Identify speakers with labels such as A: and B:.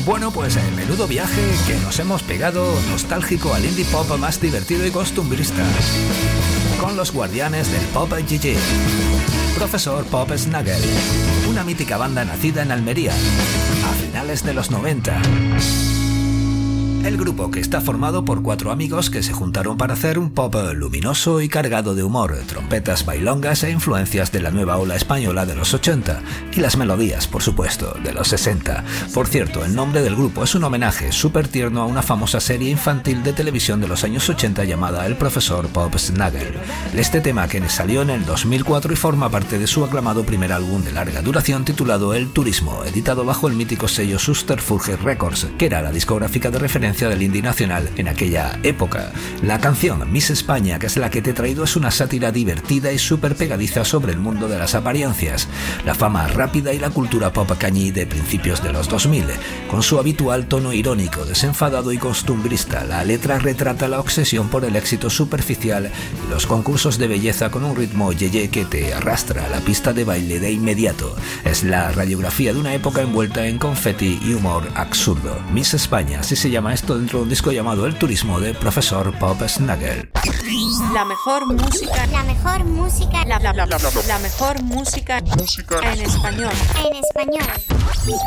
A: Bueno, pues el menudo viaje que nos hemos pegado nostálgico al indie pop más divertido y costumbrista. Con los guardianes del pop GG. Profesor Pop Snuggle, una mítica banda nacida en Almería a finales de los 90. El grupo, que está formado por 4 amigos que se juntaron para hacer un pop luminoso y cargado de humor, trompetas bailongas e influencias de la nueva ola española de los 80 y las melodías, por supuesto, de los 60. Por cierto, el nombre del grupo es un homenaje súper tierno a una famosa serie infantil de televisión de los años 80 llamada El Profesor Pop Snuggle. Este tema, que salió en el 2004 y forma parte de su aclamado primer álbum de larga duración titulado El Turismo, editado bajo el mítico sello Subterfuge Records, que era la discográfica de referencia del indie nacional en aquella época. La canción Miss España, que es la que te he traído, es una sátira divertida y súper pegadiza sobre el mundo de las apariencias, la fama rápida y la cultura pop cañí de principios de los 2000. Con su habitual tono irónico, desenfadado y costumbrista, la letra retrata la obsesión por el éxito superficial y los concursos de belleza con un ritmo yeye que te arrastra a la pista de baile de inmediato. Es la radiografía de una época envuelta en confeti y humor absurdo. Miss España, así se llama esto dentro de un disco llamado El Turismo de Profesor Pop Snuggle.
B: La mejor música.
C: La mejor música.
B: La mejor música en español.
C: En español.